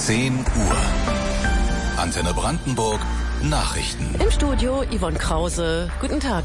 10 Uhr. Antenne Brandenburg, Nachrichten. Im Studio Yvonne Krause. Guten Tag.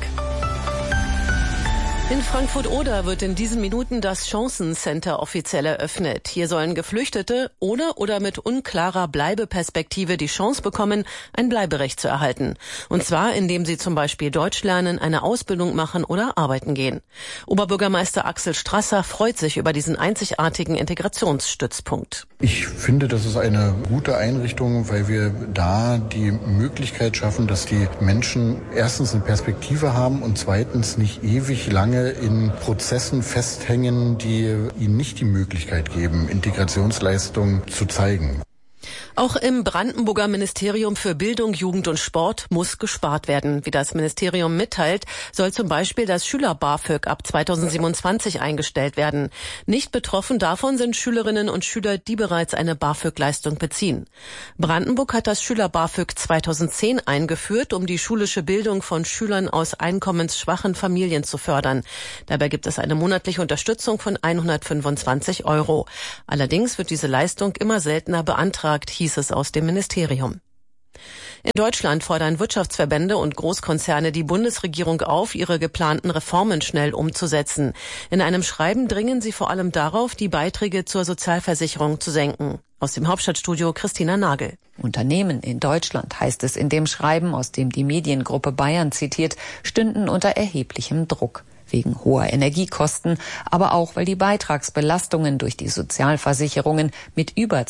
In Frankfurt-Oder wird in diesen Minuten das Chancencenter offiziell eröffnet. Hier sollen Geflüchtete ohne oder mit unklarer Bleibeperspektive die Chance bekommen, ein Bleiberecht zu erhalten. Und zwar, indem sie zum Beispiel Deutsch lernen, eine Ausbildung machen oder arbeiten gehen. Oberbürgermeister Axel Strasser freut sich über diesen einzigartigen Integrationsstützpunkt. Ich finde, das ist eine gute Einrichtung, weil wir da die Möglichkeit schaffen, dass die Menschen erstens eine Perspektive haben und zweitens nicht ewig lange in Prozessen festhängen, die ihnen nicht die Möglichkeit geben, Integrationsleistungen zu zeigen. Auch im Brandenburger Ministerium für Bildung, Jugend und Sport muss gespart werden. Wie das Ministerium mitteilt, soll zum Beispiel das Schüler-BAföG ab 2027 eingestellt werden. Nicht betroffen davon sind Schülerinnen und Schüler, die bereits eine BAföG-Leistung beziehen. Brandenburg hat das Schüler-BAföG 2010 eingeführt, um die schulische Bildung von Schülern aus einkommensschwachen Familien zu fördern. Dabei gibt es eine monatliche Unterstützung von 125 €. Allerdings wird diese Leistung immer seltener beantragt, hieß es aus dem Ministerium. In Deutschland fordern Wirtschaftsverbände und Großkonzerne die Bundesregierung auf, ihre geplanten Reformen schnell umzusetzen. In einem Schreiben dringen sie vor allem darauf, die Beiträge zur Sozialversicherung zu senken. Aus dem Hauptstadtstudio Christina Nagel. Unternehmen in Deutschland, heißt es in dem Schreiben, aus dem die Mediengruppe Bayern zitiert, stünden unter erheblichem Druck. Wegen hoher Energiekosten, aber auch, weil die Beitragsbelastungen durch die Sozialversicherungen mit über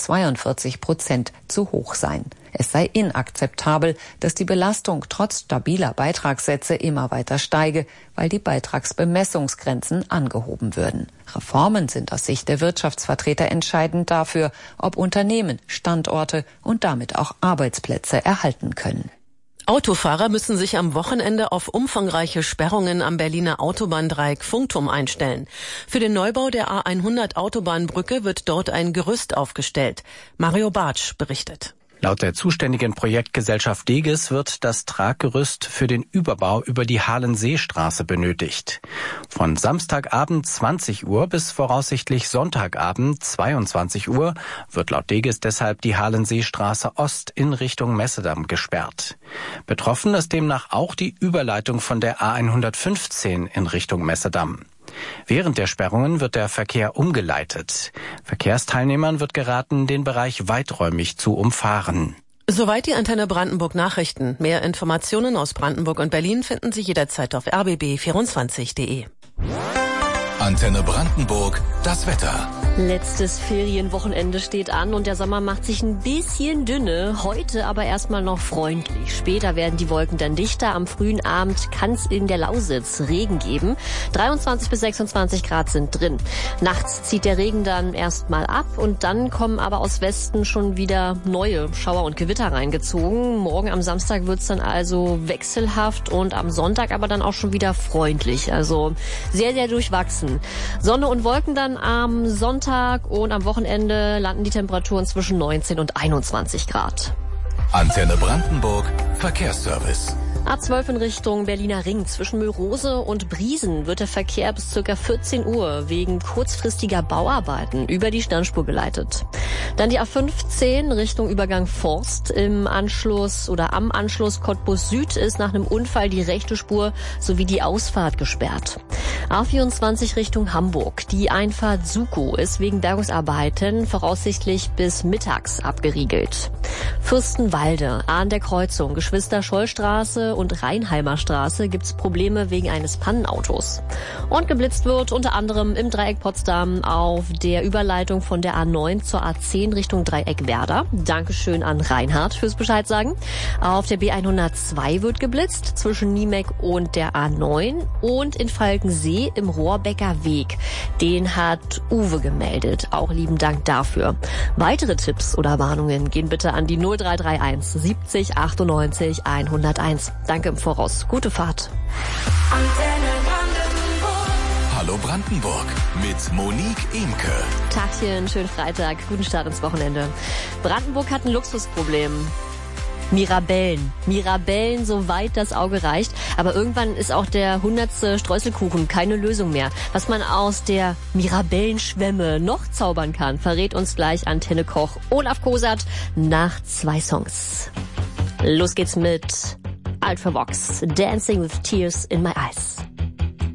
42% zu hoch seien. Es sei inakzeptabel, dass die Belastung trotz stabiler Beitragssätze immer weiter steige, weil die Beitragsbemessungsgrenzen angehoben würden. Reformen sind aus Sicht der Wirtschaftsvertreter entscheidend dafür, ob Unternehmen, Standorte und damit auch Arbeitsplätze erhalten können. Autofahrer müssen sich am Wochenende auf umfangreiche Sperrungen am Berliner Autobahndreieck Funkturm einstellen. Für den Neubau der A100 Autobahnbrücke wird dort ein Gerüst aufgestellt. Mario Bartsch berichtet. Laut der zuständigen Projektgesellschaft Deges wird das Traggerüst für den Überbau über die Halenseestraße benötigt. Von Samstagabend 20 Uhr bis voraussichtlich Sonntagabend 22 Uhr wird laut Deges deshalb die Halenseestraße Ost in Richtung Messedamm gesperrt. Betroffen ist demnach auch die Überleitung von der A115 in Richtung Messedamm. Während der Sperrungen wird der Verkehr umgeleitet. Verkehrsteilnehmern wird geraten, den Bereich weiträumig zu umfahren. Soweit die Antenne Brandenburg Nachrichten. Mehr Informationen aus Brandenburg und Berlin finden Sie jederzeit auf rbb24.de. Antenne Brandenburg, das Wetter. Letztes Ferienwochenende steht an und der Sommer macht sich ein bisschen dünne. Heute aber erstmal noch freundlich. Später werden die Wolken dann dichter. Am frühen Abend kann es in der Lausitz Regen geben. 23 bis 26 Grad sind drin. Nachts zieht der Regen dann erstmal ab und dann kommen aber aus Westen schon wieder neue Schauer und Gewitter reingezogen. Morgen am Samstag wird's dann also wechselhaft und am Sonntag aber dann auch schon wieder freundlich. Also sehr, sehr durchwachsen. Sonne und Wolken dann am Sonntag und am Wochenende landen die Temperaturen zwischen 19 und 21 Grad. Antenne Brandenburg, Verkehrsservice. A12 in Richtung Berliner Ring. Zwischen Mülrose und Briesen wird der Verkehr bis ca. 14 Uhr wegen kurzfristiger Bauarbeiten über die Standspur geleitet. Dann die A15 Richtung Übergang Forst. Am Anschluss Cottbus Süd ist nach einem Unfall die rechte Spur sowie die Ausfahrt gesperrt. A24 Richtung Hamburg. Die Einfahrt Sukow ist wegen Bergungsarbeiten voraussichtlich bis mittags abgeriegelt. Fürstenwalde an der Kreuzung Geschwister-Scholl-Straße und Rheinheimer Straße gibt's Probleme wegen eines Pannenautos. Und geblitzt wird unter anderem im Dreieck Potsdam auf der Überleitung von der A9 zur A10 Richtung Dreieck Werder. Dankeschön an Reinhard fürs Bescheid sagen. Auf der B102 wird geblitzt zwischen Niemek und der A9 und in Falkensee im Rohrbecker Weg. Den hat Uwe gemeldet. Auch lieben Dank dafür. Weitere Tipps oder Warnungen gehen bitte an die 0331 70 98 101. Danke im Voraus. Gute Fahrt. Hallo Brandenburg mit Monique Imke. Tagchen, schönen Freitag, guten Start ins Wochenende. Brandenburg hat ein Luxusproblem. Mirabellen, soweit das Auge reicht. Aber irgendwann ist auch der 100. Streuselkuchen keine Lösung mehr. Was man aus der Mirabellenschwemme noch zaubern kann, verrät uns gleich Antenne-Koch Olaf Kosat nach 2 Songs. Los geht's mit Ultravox, Dancing with Tears in My Eyes.